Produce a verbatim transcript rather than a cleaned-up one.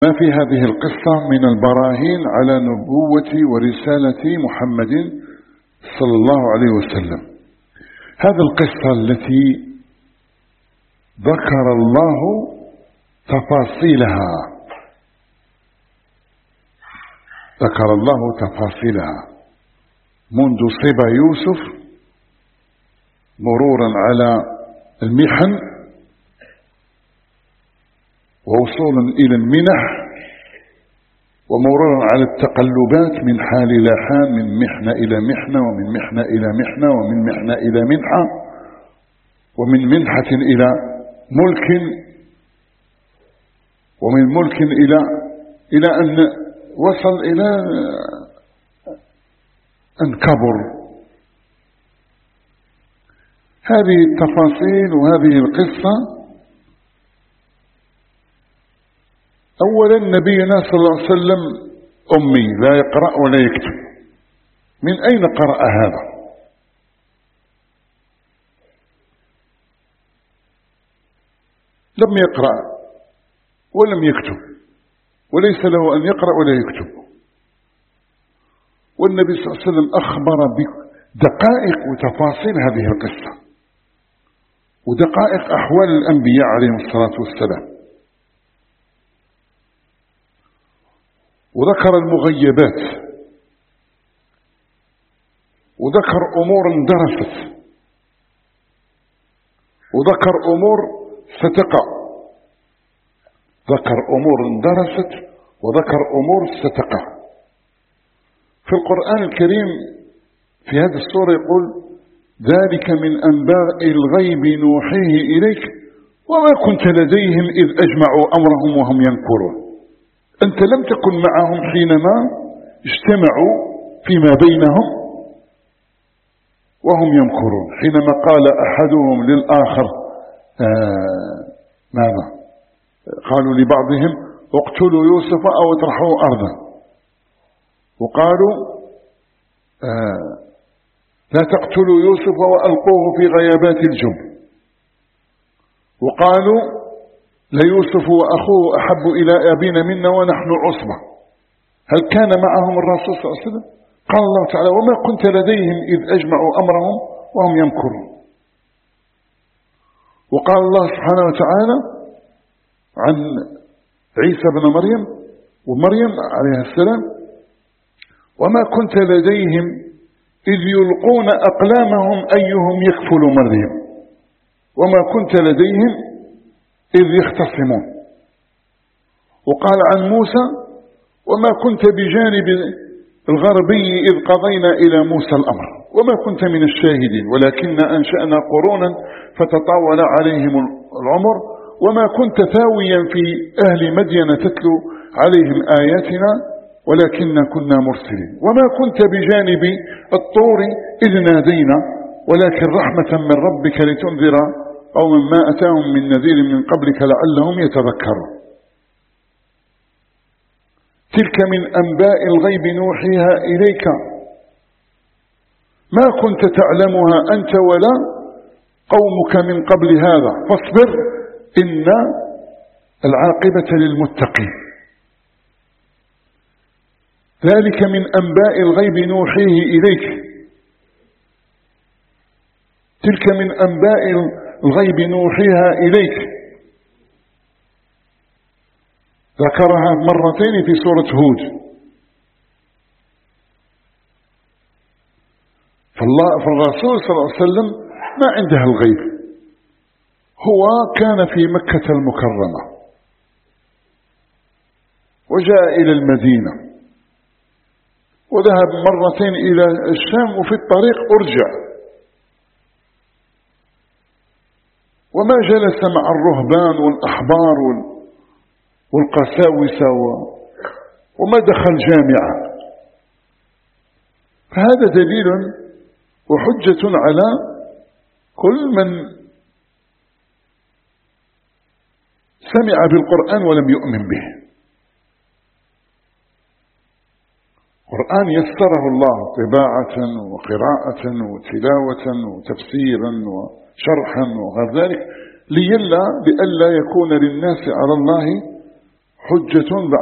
ما في هذه القصة من البراهين على نبوة ورسالة محمد صلى الله عليه وسلم. هذه القصة التي ذكر الله تفاصيلها ذكر الله تفاصيلها منذ صبا يوسف مرورا على المحن ووصولا إلى المنح ومرورا على التقلبات من حال إلى حال، من محنة إلى محنة، ومن محنة إلى محنة، ومن محنة إلى منحة، ومن منحة إلى ملك، ومن ملك إلى إلى أن وصل إلى أن كبر. هذه التفاصيل وهذه القصة. أولا نبينا صلى الله عليه وسلم أمي لا يقرأ ولا يكتب. من أين قرأ هذا؟ لم يقرأ ولم يكتب، وليس له أن يقرأ ولا يكتب. والنبي صلى الله عليه وسلم أخبر بدقائق وتفاصيل هذه القصة ودقائق أحوال الأنبياء عليهم الصلاة والسلام، وذكر المغيبات، وذكر أمور اندرست، وذكر أمور ستقع، ذكر أمور اندرست وذكر أمور ستقع. في القرآن الكريم في هذه السورة يقول: ذلك من أنباء الغيب نوحيه إليك وما كنت لديهم إذ أجمعوا أمرهم وهم ينكرون. أنت لم تكن معهم حينما اجتمعوا فيما بينهم وهم يمكرون، حينما قال أحدهم للآخر آه ماذا؟ قالوا لبعضهم: اقتلوا يوسف أو اطرحوه أرضا، وقالوا آه لا تقتلوا يوسف وألقوه في غيابات الجب، وقالوا ليوسف وأخوه أحب إلى أبينا منا ونحن عصبة. هل كان معهم الرسول صلى الله عليه وسلم؟ قال الله تعالى: وما كنت لديهم إذ أجمعوا أمرهم وهم يمكرون. وقال الله سبحانه وتعالى عن عيسى بن مريم ومريم عليه السلام: وما كنت لديهم إذ يلقون أقلامهم أيهم يكفل مريم وما كنت لديهم إذ يختصمون. وقال عن موسى: وما كنت بجانب الغربي إذ قضينا إلى موسى الأمر وما كنت من الشاهدين ولكن أنشأنا قرونا فتطاول عليهم العمر وما كنت ثاويا في أهل مدين تتلو عليهم آياتنا ولكن كنا مرسلين وما كنت بجانب الطور إذ نادينا ولكن رحمة من ربك لتنذر قوما ما أتاهم من نذير من قبلك لعلهم يتذكرون. تلك من أنباء الغيب نوحيها إليك ما كنت تعلمها أنت ولا قومك من قبل هذا فاصبر إن العاقبة للمتقين. ذلك من أنباء الغيب نوحيه إليك. تلك من أنباء الغيب نوحيها إليك. ذكرها مرتين في سورة هود. فالرسول صلى الله عليه وسلم ما عنده الغيب، هو كان في مكة المكرمة وجاء إلى المدينة وذهب مرتين إلى الشام وفي الطريق أرجع، وما جلس مع الرهبان والأحبار والقساوسة وما دخل جامعة. فهذا دليل وحجة على كل من سمع بالقرآن ولم يؤمن به. القرآن يسره الله طباعة وقراءة وتلاوة وتفسيرا وشرحا وغير ذلك ليلا بألا يكون للناس على الله حجة